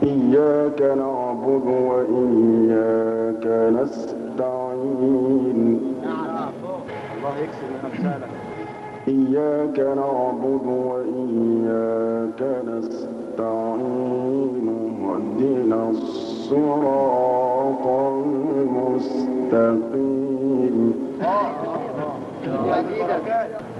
إياك نعبد وإياك نستعين. الله يكسب أمثالك. إياك نعبد وإياك نستعين اهدنا الصراط المستقيم.